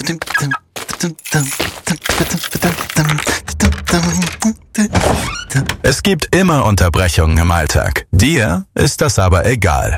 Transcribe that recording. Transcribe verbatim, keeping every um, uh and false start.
Es gibt immer Unterbrechungen im Alltag. Dir ist das aber egal.